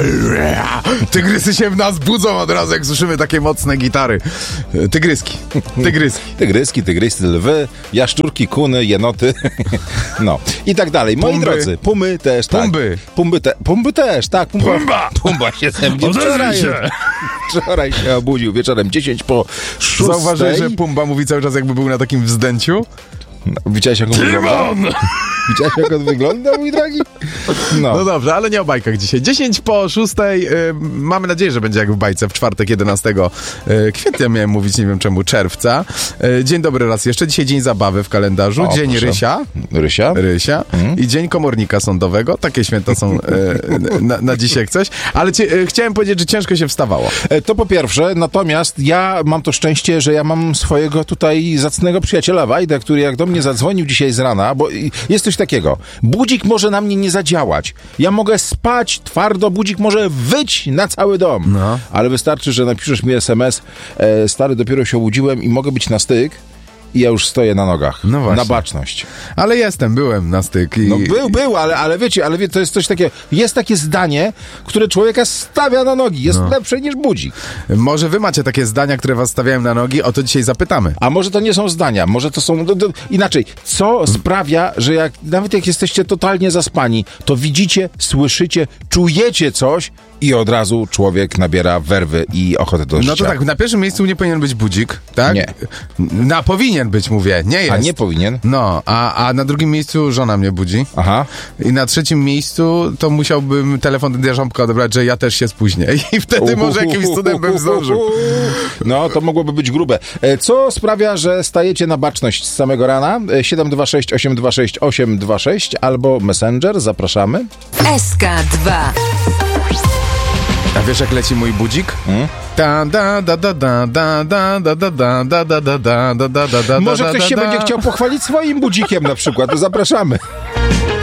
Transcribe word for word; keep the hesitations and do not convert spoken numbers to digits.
Tygrysy się w nas budzą od razu, jak słyszymy takie mocne gitary. Tygryski. Tygryski. Tygryski, tygrysy, lwy, jaszczurki, kuny, jenoty. No. I tak dalej. Moi Pumby. drodzy, pumy też, tak. Pumby. Pumby, te, pumby też, tak. Pumba. Pumba. Pumba się ze mnie Odezwij wczoraj. się. Wczoraj się obudził wieczorem dziesięć po szóstej. Zauważyłeś, że Pumba mówi cały czas, jakby był na takim wzdęciu? No, widziałeś, jak on wygląda? Widziałeś, jak on wygląda, mój drogi? No. No dobrze, ale nie o bajkach dzisiaj. dziesięć po szóstej. Y, mamy nadzieję, że będzie jak w bajce w czwartek jedenastego y, kwietnia, miałem mówić, nie wiem czemu, czerwca. Y, dzień dobry raz jeszcze. Dzisiaj dzień zabawy w kalendarzu. O, dzień proszę. Rysia. Rysia? Rysia. Mhm. I dzień komornika sądowego. Takie święta są y, na, na dziś jak coś. Ale cie, y, chciałem powiedzieć, że ciężko się wstawało. E, To po pierwsze, natomiast ja mam to szczęście, że ja mam swojego tutaj zacnego przyjaciela Wajdę, który jak do mnie zadzwonił dzisiaj z rana, bo jest coś takiego. Budzik może na mnie nie zadziałać. Ja mogę spać twardo, budzik może wyć na cały dom. No. Ale wystarczy, że napiszesz mi es em es, e, stary, dopiero się obudziłem i mogę być na styk i ja już stoję na nogach. No właśnie. Na baczność. Ale jestem, byłem na styk. I... No był, był, ale, ale wiecie, ale wie, to jest coś takiego, jest takie zdanie, które człowieka stawia na nogi. Jest No. lepsze niż budzik. Może wy macie takie zdania, które was stawiają na nogi? O to dzisiaj zapytamy. A może to nie są zdania, może to są... Do, do, inaczej, co sprawia, że jak nawet jak jesteście totalnie zaspani, to widzicie, słyszycie, czujecie coś i od razu człowiek nabiera werwy i ochotę do życia. No to tak, na pierwszym miejscu nie powinien być budzik, tak? Nie. Na powinien być, mówię, nie jest. A nie powinien? No, a, a na drugim miejscu żona mnie budzi. Aha. I na trzecim miejscu to musiałbym telefon do Jarząbka odebrać, że ja też się spóźnię. I wtedy może jakimś cudem bym zdążył. No, to mogłoby być grube. E, Co sprawia, że stajecie na baczność z samego rana? E, siedem dwa sześć osiem dwa sześć osiem dwa sześć albo Messenger, zapraszamy. S K dwa. A wiesz, jak leci mój budzik? Hmm? Da da da da da da da da da da da da da da da da da da. Może ktoś się będzie chciał pochwalić swoim budzikiem na przykład, to zapraszamy.